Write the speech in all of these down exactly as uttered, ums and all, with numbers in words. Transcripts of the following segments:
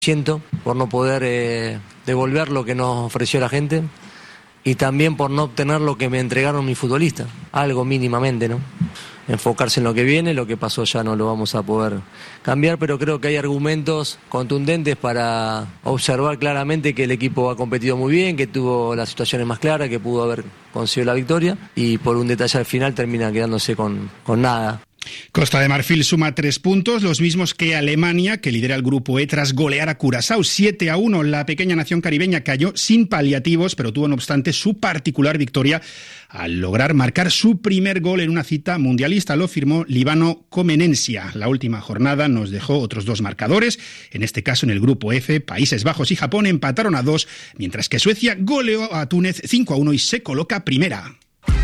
Siento por no poder eh, devolver lo que nos ofreció la gente y también por no obtener lo que me entregaron mis futbolistas, algo mínimamente, ¿no? Enfocarse en lo que viene, lo que pasó ya no lo vamos a poder cambiar, pero creo que hay argumentos contundentes para observar claramente que el equipo ha competido muy bien, que tuvo las situaciones más claras, que pudo haber conseguido la victoria y por un detalle al final termina quedándose con, con nada. Costa de Marfil suma tres puntos, los mismos que Alemania, que lidera el grupo E tras golear a Curazao siete a uno. La pequeña nación caribeña cayó sin paliativos, pero tuvo no obstante su particular victoria al lograr marcar su primer gol en una cita mundialista. Lo firmó Líbano Comenencia. La última jornada nos dejó otros dos marcadores, en este caso en el grupo F, Países Bajos y Japón empataron a dos, mientras que Suecia goleó a Túnez cinco a uno y se coloca primera.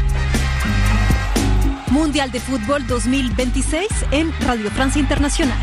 Mundial de Fútbol dos mil veintiséis en Radio Francia Internacional.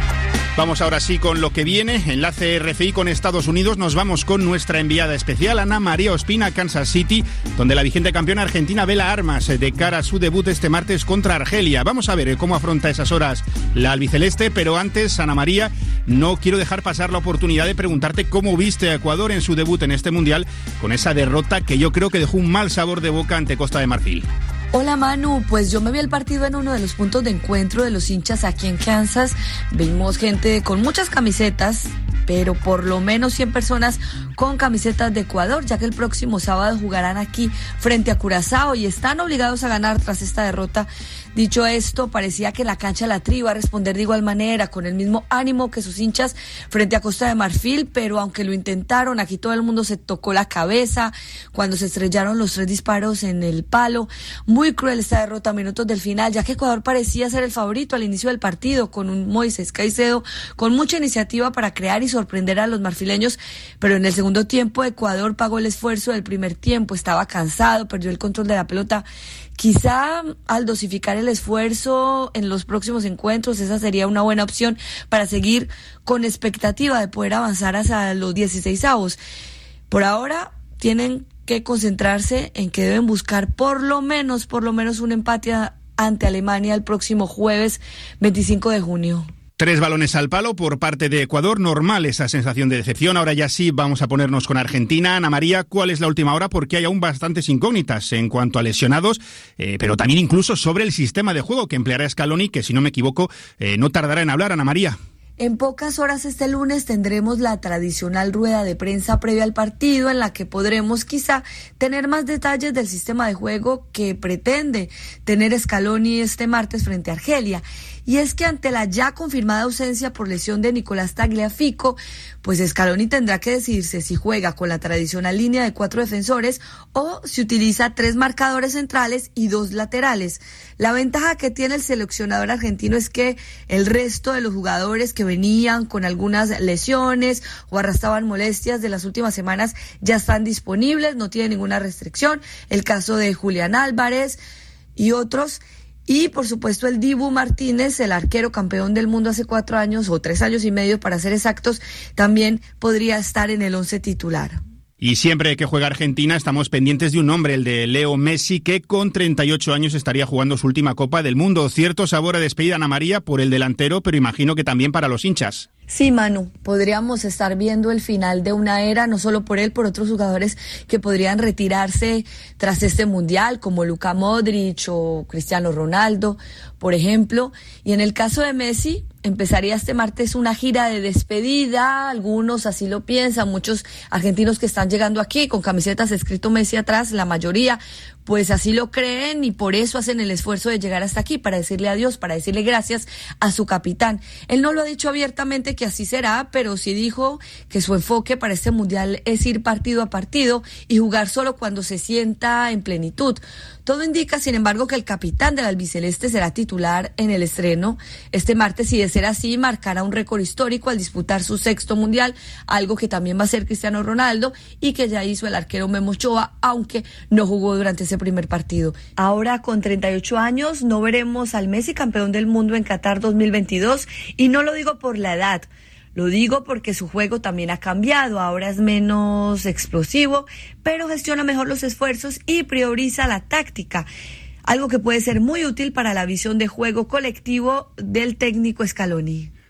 Vamos ahora sí con lo que viene. Enlace R F I con Estados Unidos. Nos vamos con nuestra enviada especial, Ana María Ospina, a Kansas City, donde la vigente campeona argentina vela armas de cara a su debut este martes contra Argelia. Vamos a ver cómo afronta esas horas la albiceleste, pero antes, Ana María, no quiero dejar pasar la oportunidad de preguntarte cómo viste a Ecuador en su debut en este Mundial, con esa derrota que yo creo que dejó un mal sabor de boca ante Costa de Marfil. Hola Manu, pues yo me vi el partido en uno de los puntos de encuentro de los hinchas aquí en Kansas. Vimos gente con muchas camisetas, pero por lo menos cien personas con camisetas de Ecuador, ya que el próximo sábado jugarán aquí frente a Curazao y están obligados a ganar tras esta derrota. Dicho esto, parecía que la cancha la Tri iba a responder de igual manera, con el mismo ánimo que sus hinchas frente a Costa de Marfil, pero aunque lo intentaron, aquí todo el mundo se tocó la cabeza cuando se estrellaron los tres disparos en el palo. Muy cruel esta derrota a minutos del final, ya que Ecuador parecía ser el favorito al inicio del partido, con un Moisés Caicedo con mucha iniciativa para crear y sorprender a los marfileños, pero en el segundo tiempo Ecuador pagó el esfuerzo del primer tiempo, estaba cansado, perdió el control de la pelota. Quizá al dosificar el esfuerzo en los próximos encuentros, esa sería una buena opción para seguir con expectativa de poder avanzar hasta los dieciseisavos. Por ahora tienen que concentrarse en que deben buscar por lo menos, por lo menos un empate ante Alemania el próximo jueves veinticinco de junio. Tres balones al palo por parte de Ecuador, normal esa sensación de decepción. Ahora ya sí vamos a ponernos con Argentina. Ana María, ¿cuál es la última hora? Porque hay aún bastantes incógnitas en cuanto a lesionados, eh, pero también incluso sobre el sistema de juego que empleará Scaloni, que si no me equivoco eh, no tardará en hablar. Ana María. En pocas horas este lunes tendremos la tradicional rueda de prensa previa al partido, en la que podremos quizá tener más detalles del sistema de juego que pretende tener Scaloni este martes frente a Argelia. Y es que ante la ya confirmada ausencia por lesión de Nicolás Tagliafico, pues Scaloni tendrá que decidirse si juega con la tradicional línea de cuatro defensores o si utiliza tres marcadores centrales y dos laterales. La ventaja que tiene el seleccionador argentino es que el resto de los jugadores que venían con algunas lesiones o arrastraban molestias de las últimas semanas ya están disponibles, no tienen ninguna restricción. El caso de Julián Álvarez y otros. Y, por supuesto, el Dibu Martínez, el arquero campeón del mundo hace cuatro años, o tres años y medio para ser exactos, también podría estar en el once titular. Y siempre que juega Argentina estamos pendientes de un nombre, el de Leo Messi, que con treinta y ocho años estaría jugando su última Copa del Mundo. Cierto sabor a despedida, Ana María, por el delantero, pero imagino que también para los hinchas. Sí, Manu, podríamos estar viendo el final de una era, no solo por él, por otros jugadores que podrían retirarse tras este mundial, como Luka Modric o Cristiano Ronaldo, por ejemplo. Y en el caso de Messi, empezaría este martes una gira de despedida, algunos así lo piensan, muchos argentinos que están llegando aquí con camisetas escrito Messi atrás, la mayoría, pues así lo creen y por eso hacen el esfuerzo de llegar hasta aquí, para decirle adiós, para decirle gracias a su capitán. Él no lo ha dicho abiertamente que así será, pero sí dijo que su enfoque para este mundial es ir partido a partido y jugar solo cuando se sienta en plenitud. Todo indica, sin embargo, que el capitán del albiceleste será titular en el estreno este martes y de ser así marcará un récord histórico al disputar su sexto mundial, algo que también va a ser Cristiano Ronaldo y que ya hizo el arquero Memo Ochoa, aunque no jugó durante ese primer partido. Ahora, con treinta y ocho años, no veremos al Messi campeón del mundo en Qatar dos mil veintidós, y no lo digo por la edad. Lo digo porque su juego también ha cambiado, ahora es menos explosivo, pero gestiona mejor los esfuerzos y prioriza la táctica, algo que puede ser muy útil para la visión de juego colectivo del técnico Scaloni.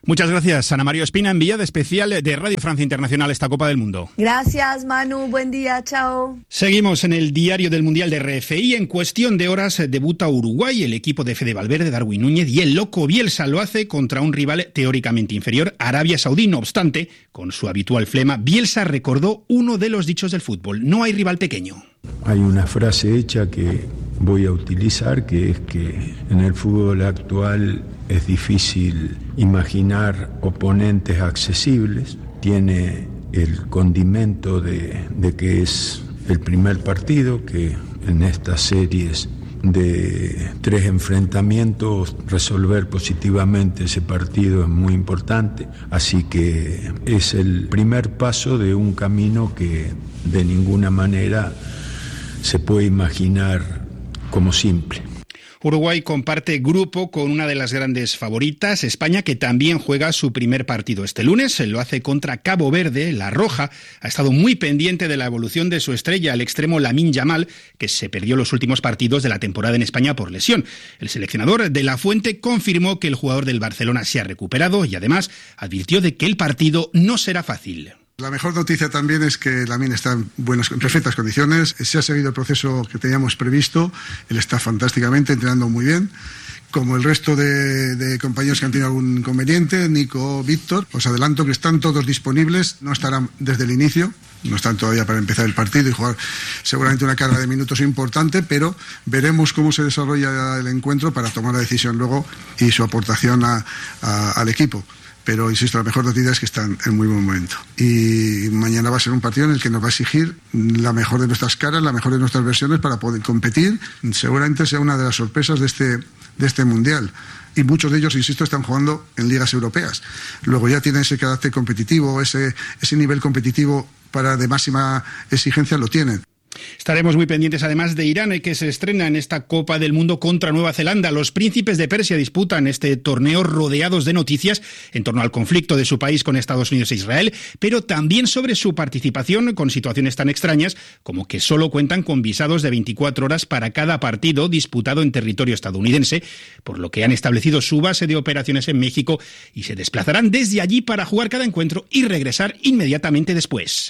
Muchas gracias, Ana María Espina, enviada especial de Radio Francia Internacional esta Copa del Mundo. Gracias, Manu. Buen día. Chao. Seguimos en el diario del Mundial de R F I. En cuestión de horas debuta Uruguay, el equipo de Fede Valverde, Darwin Núñez y el loco Bielsa lo hace contra un rival teóricamente inferior, Arabia Saudí. No obstante, con su habitual flema, Bielsa recordó uno de los dichos del fútbol: no hay rival pequeño. Hay una frase hecha que voy a utilizar, que es que en el fútbol actual es difícil imaginar oponentes accesibles. Tiene el condimento de, de que es el primer partido, que en estas series de tres enfrentamientos resolver positivamente ese partido es muy importante, así que es el primer paso de un camino que de ninguna manera se puede imaginar como simple. Uruguay comparte grupo con una de las grandes favoritas, España, que también juega su primer partido este lunes. Lo hace contra Cabo Verde. La Roja ha estado muy pendiente de la evolución de su estrella, el extremo Lamine Yamal, que se perdió los últimos partidos de la temporada en España por lesión. El seleccionador de La Fuente confirmó que el jugador del Barcelona se ha recuperado y además advirtió de que el partido no será fácil. La mejor noticia también es que Lamine está en, buenas, en perfectas condiciones. Se ha seguido el proceso que teníamos previsto. Él está fantásticamente, entrenando muy bien. Como el resto de, de compañeros que han tenido algún inconveniente, Nico, Víctor, os adelanto que están todos disponibles. No estarán desde el inicio, no están todavía para empezar el partido y jugar seguramente una carga de minutos importante, pero veremos cómo se desarrolla el encuentro para tomar la decisión luego y su aportación a, a, al equipo. Pero, insisto, la mejor noticia es que están en muy buen momento. Y mañana va a ser un partido en el que nos va a exigir la mejor de nuestras caras, la mejor de nuestras versiones para poder competir. Seguramente sea una de las sorpresas de este, de este Mundial. Y muchos de ellos, insisto, están jugando en ligas europeas. Luego ya tienen ese carácter competitivo, ese, ese nivel competitivo para de máxima exigencia lo tienen. Estaremos muy pendientes además de Irán, que se estrena en esta Copa del Mundo contra Nueva Zelanda. Los príncipes de Persia disputan este torneo rodeados de noticias en torno al conflicto de su país con Estados Unidos e Israel, pero también sobre su participación con situaciones tan extrañas como que solo cuentan con visados de veinticuatro horas para cada partido disputado en territorio estadounidense, por lo que han establecido su base de operaciones en México y se desplazarán desde allí para jugar cada encuentro y regresar inmediatamente después.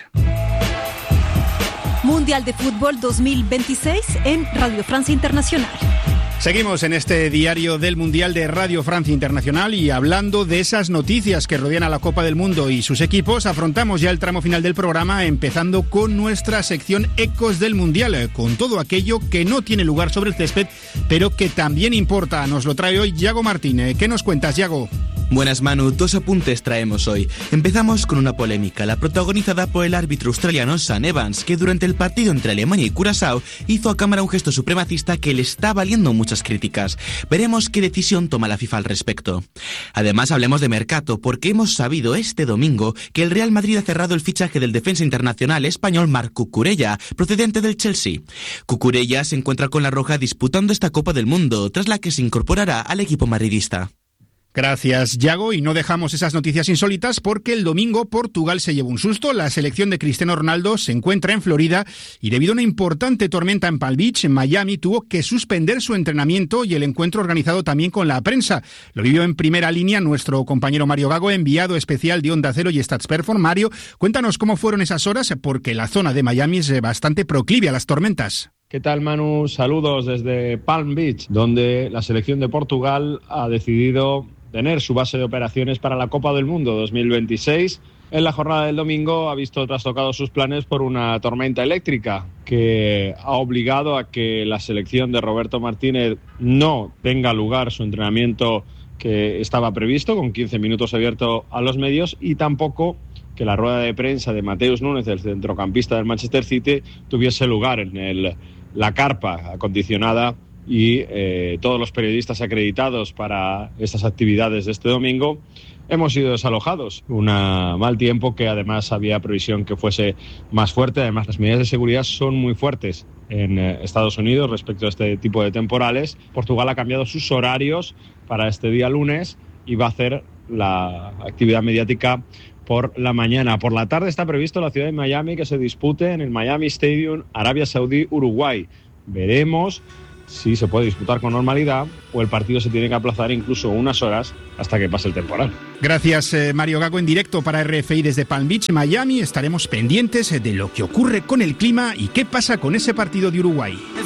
Mundial de Fútbol dos mil veintiséis en Radio Francia Internacional. Seguimos en este diario del Mundial de Radio Francia Internacional y hablando de esas noticias que rodean a la Copa del Mundo y sus equipos, afrontamos ya el tramo final del programa empezando con nuestra sección Ecos del Mundial, con todo aquello que no tiene lugar sobre el césped, pero que también importa. Nos lo trae hoy Yago Martín. ¿Qué nos cuentas, Yago? Buenas, Manu. Dos apuntes traemos hoy. Empezamos con una polémica, la protagonizada por el árbitro australiano Sam Evans, que durante el partido entre Alemania y Curazao hizo a cámara un gesto supremacista que le está valiendo muchas críticas. Veremos qué decisión toma la FIFA al respecto. Además, hablemos de mercado, porque hemos sabido este domingo que el Real Madrid ha cerrado el fichaje del defensa internacional español Marc Cucurella, procedente del Chelsea. Cucurella se encuentra con la Roja disputando esta Copa del Mundo, tras la que se incorporará al equipo madridista. Gracias, Yago, y no dejamos esas noticias insólitas porque el domingo Portugal se llevó un susto. La selección de Cristiano Ronaldo se encuentra en Florida y debido a una importante tormenta en Palm Beach, en Miami, tuvo que suspender su entrenamiento y el encuentro organizado también con la prensa. Lo vivió en primera línea nuestro compañero Mario Gago, enviado especial de Onda Cero y Stats Perform. Mario, cuéntanos cómo fueron esas horas porque la zona de Miami es bastante proclive a las tormentas. ¿Qué tal, Manu? Saludos desde Palm Beach, donde la selección de Portugal ha decidido tener su base de operaciones para la Copa del Mundo dos mil veintiséis. En la jornada del domingo ha visto trastocados sus planes por una tormenta eléctrica que ha obligado a que la selección de Roberto Martínez no tenga lugar su entrenamiento que estaba previsto, con quince minutos abierto a los medios, y tampoco que la rueda de prensa de Mateus Núñez, el centrocampista del Manchester City, tuviese lugar en el, la carpa acondicionada y eh, todos los periodistas acreditados para estas actividades de este domingo hemos sido desalojados. Un mal tiempo que además había previsión que fuese más fuerte. Además, las medidas de seguridad son muy fuertes en eh, Estados Unidos respecto a este tipo de temporales. Portugal ha cambiado sus horarios para este día lunes y va a hacer la actividad mediática por la mañana. Por la tarde está previsto la ciudad de Miami que se dispute en el Miami Stadium, Arabia Saudí, Uruguay. Veremos si se puede disputar con normalidad o el partido se tiene que aplazar incluso unas horas hasta que pase el temporal. Gracias, eh, Mario Gago, en directo para R F I desde Palm Beach, Miami. Estaremos pendientes de lo que ocurre con el clima y qué pasa con ese partido de Uruguay.